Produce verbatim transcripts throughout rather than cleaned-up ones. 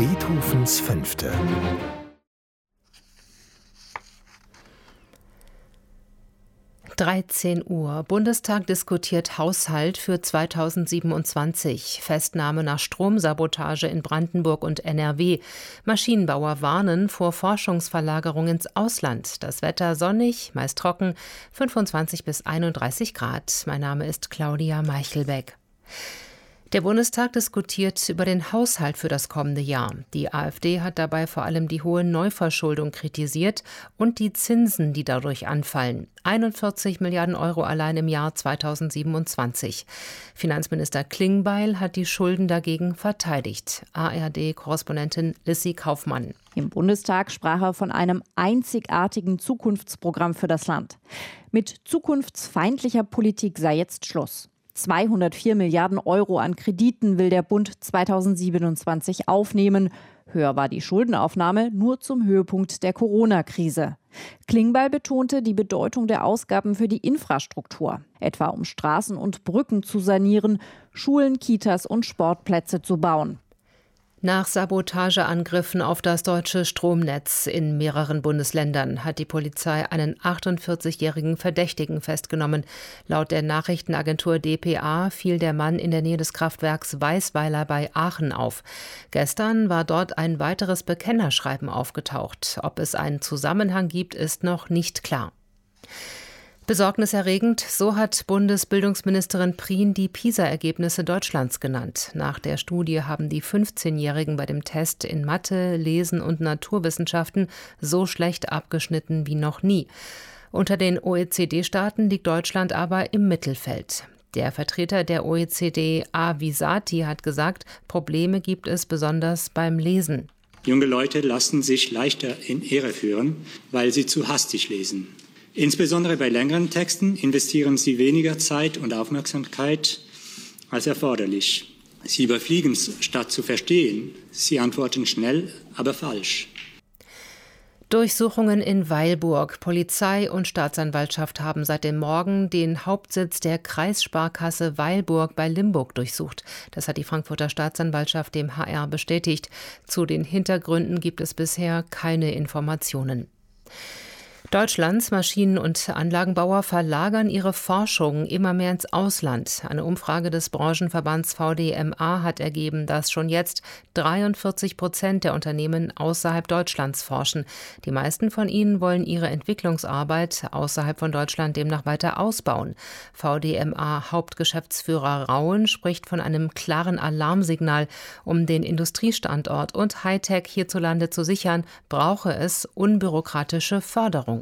Beethovens Fünfte. dreizehn Uhr. Bundestag diskutiert Haushalt für zweitausendsiebenundzwanzig. Festnahme nach Stromsabotage in Brandenburg und N R W. Maschinenbauer warnen vor Forschungsverlagerung ins Ausland. Das Wetter sonnig, meist trocken, fünfundzwanzig bis einunddreißig Grad. Mein Name ist Claudia Meichelbeck. Der Bundestag diskutiert über den Haushalt für das kommende Jahr. Die AfD hat dabei vor allem die hohe Neuverschuldung kritisiert und die Zinsen, die dadurch anfallen. einundvierzig Milliarden Euro allein im Jahr zweitausendsiebenundzwanzig. Finanzminister Klingbeil hat die Schulden dagegen verteidigt. A R D-Korrespondentin Lissy Kaufmann. Im Bundestag sprach er von einem einzigartigen Zukunftsprogramm für das Land. Mit zukunftsfeindlicher Politik sei jetzt Schluss. zweihundertvier Milliarden Euro an Krediten will der Bund zweitausendsiebenundzwanzig aufnehmen. Höher war die Schuldenaufnahme nur zum Höhepunkt der Corona-Krise. Klingbeil betonte die Bedeutung der Ausgaben für die Infrastruktur, etwa um Straßen und Brücken zu sanieren, Schulen, Kitas und Sportplätze zu bauen. Nach Sabotageangriffen auf das deutsche Stromnetz in mehreren Bundesländern hat die Polizei einen achtundvierzigjährigen Verdächtigen festgenommen. Laut der Nachrichtenagentur D P A fiel der Mann in der Nähe des Kraftwerks Weißweiler bei Aachen auf. Gestern war dort ein weiteres Bekennerschreiben aufgetaucht. Ob es einen Zusammenhang gibt, ist noch nicht klar. Besorgniserregend, so hat Bundesbildungsministerin Prien die PISA-Ergebnisse Deutschlands genannt. Nach der Studie haben die fünfzehnjährigen bei dem Test in Mathe, Lesen und Naturwissenschaften so schlecht abgeschnitten wie noch nie. Unter den O E C D-Staaten liegt Deutschland aber im Mittelfeld. Der Vertreter der O E C D, A. Visati, hat gesagt, Probleme gibt es besonders beim Lesen. Junge Leute lassen sich leichter in Irre führen, weil sie zu hastig lesen. Insbesondere bei längeren Texten investieren sie weniger Zeit und Aufmerksamkeit als erforderlich. Sie überfliegen es, statt zu verstehen. Sie antworten schnell, aber falsch. Durchsuchungen in Weilburg. Polizei und Staatsanwaltschaft haben seit dem Morgen den Hauptsitz der Kreissparkasse Weilburg bei Limburg durchsucht. Das hat die Frankfurter Staatsanwaltschaft dem H R bestätigt. Zu den Hintergründen gibt es bisher keine Informationen. Deutschlands Maschinen- und Anlagenbauer verlagern ihre Forschung immer mehr ins Ausland. Eine Umfrage des Branchenverbands V D M A hat ergeben, dass schon jetzt dreiundvierzig Prozent der Unternehmen außerhalb Deutschlands forschen. Die meisten von ihnen wollen ihre Entwicklungsarbeit außerhalb von Deutschland demnach weiter ausbauen. V D M A-Hauptgeschäftsführer Rauen spricht von einem klaren Alarmsignal. Um den Industriestandort und Hightech hierzulande zu sichern, brauche es unbürokratische Förderung.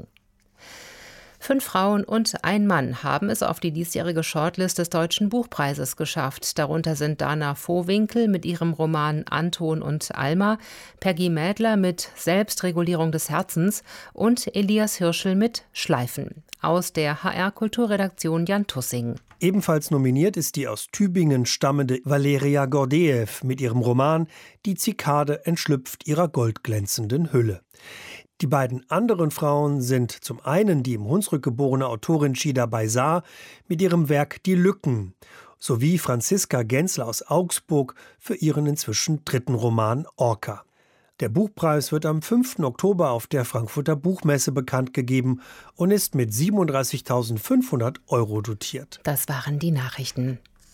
Fünf Frauen und ein Mann haben es auf die diesjährige Shortlist des Deutschen Buchpreises geschafft. Darunter sind Dana Vohwinkel mit ihrem Roman Anton und Alma, Peggy Mädler mit Selbstregulierung des Herzens und Elias Hirschel mit Schleifen. Aus der H R-Kulturredaktion Jan Tussing. Ebenfalls nominiert ist die aus Tübingen stammende Valeria Gordeev mit ihrem Roman Die Zikade entschlüpft ihrer goldglänzenden Hülle. Die beiden anderen Frauen sind zum einen die im Hunsrück geborene Autorin Shida Baisar mit ihrem Werk Die Lücken sowie Franziska Gensler aus Augsburg für ihren inzwischen dritten Roman Orca. Der Buchpreis wird am fünften Oktober auf der Frankfurter Buchmesse bekannt gegeben und ist mit siebenunddreißigtausendfünfhundert Euro dotiert. Das waren die Nachrichten.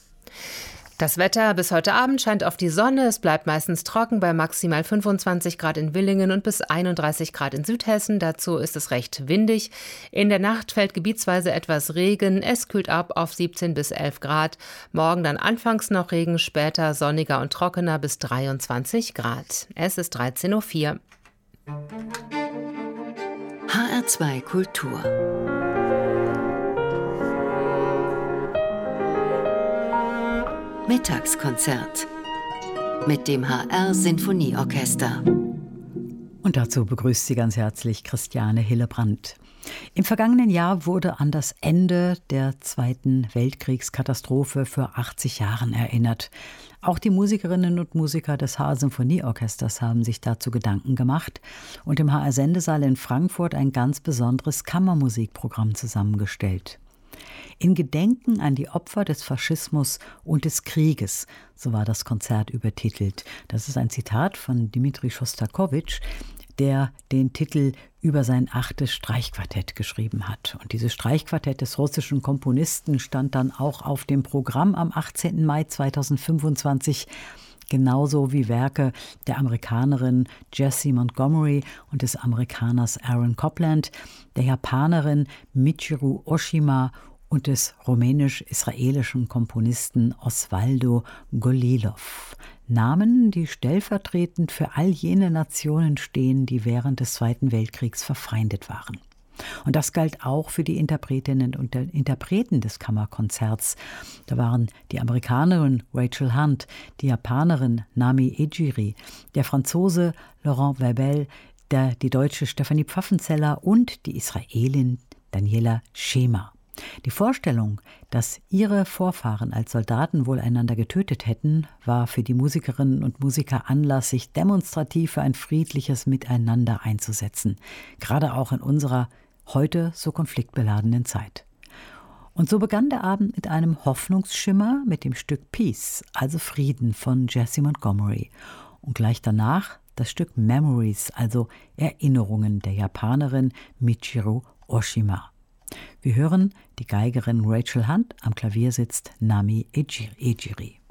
Das Wetter bis heute Abend scheint auf die Sonne. Es bleibt meistens trocken bei maximal fünfundzwanzig Grad in Villingen und bis einunddreißig Grad in Südhessen. Dazu ist es recht windig. In der Nacht fällt gebietsweise etwas Regen. Es kühlt ab auf siebzehn bis elf Grad. Morgen dann anfangs noch Regen, später sonniger und trockener bis dreiundzwanzig Grad. Es ist dreizehn Uhr vier. H R zwei Kultur. Mittagskonzert mit dem H R-Sinfonieorchester. Und dazu begrüßt sie ganz herzlich Christiane Hillebrand. Im vergangenen Jahr wurde an das Ende der Zweiten Weltkriegskatastrophe vor achtzig Jahren erinnert. Auch die Musikerinnen und Musiker des H R-Sinfonieorchesters haben sich dazu Gedanken gemacht und im H R-Sendesaal in Frankfurt ein ganz besonderes Kammermusikprogramm zusammengestellt. In Gedenken an die Opfer des Faschismus und des Krieges, so war das Konzert übertitelt. Das ist ein Zitat von Dmitri Schostakowitsch, der den Titel über sein achtes Streichquartett geschrieben hat. Und dieses Streichquartett des russischen Komponisten stand dann auch auf dem Programm am achtzehnten Mai zweitausendfünfundzwanzig, genauso wie Werke der Amerikanerin Jessie Montgomery und des Amerikaners Aaron Copland, der Japanerin Michiru Oshima und des rumänisch-israelischen Komponisten Osvaldo Golilov. Namen, die stellvertretend für all jene Nationen stehen, die während des Zweiten Weltkriegs verfeindet waren. Und das galt auch für die Interpretinnen und Interpreten des Kammerkonzerts. Da waren die Amerikanerin Rachel Hunt, die Japanerin Nami Ejiri, der Franzose Laurent Verbel, der, die deutsche Stefanie Pfaffenzeller und die Israelin Daniela Schema. Die Vorstellung, dass ihre Vorfahren als Soldaten wohl einander getötet hätten, war für die Musikerinnen und Musiker Anlass, sich demonstrativ für ein friedliches Miteinander einzusetzen, gerade auch in unserer heute so konfliktbeladenen Zeit. Und so begann der Abend mit einem Hoffnungsschimmer mit dem Stück Peace, also Frieden von Jessie Montgomery. Und gleich danach das Stück Memories, also Erinnerungen der Japanerin Michiru Oshima. Wir hören die Geigerin Rachel Hunt, am Klavier sitzt Nami Ejiri.